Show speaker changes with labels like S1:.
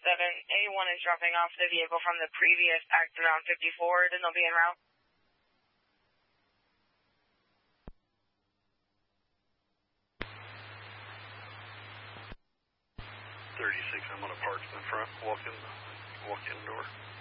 S1: A1 is dropping off the vehicle from the previous accident on 54, then they'll be en route.
S2: 36, I'm going to park in the front, walk in the door.